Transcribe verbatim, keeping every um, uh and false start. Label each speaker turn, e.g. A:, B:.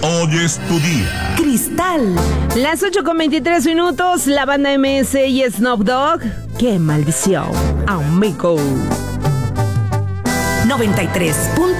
A: Hoy es tu día.
B: Cristal.
C: Las ocho con veintitrés minutos, la banda M S y Snoop Dogg. ¡Qué maldición, amigo!
B: noventa y tres punto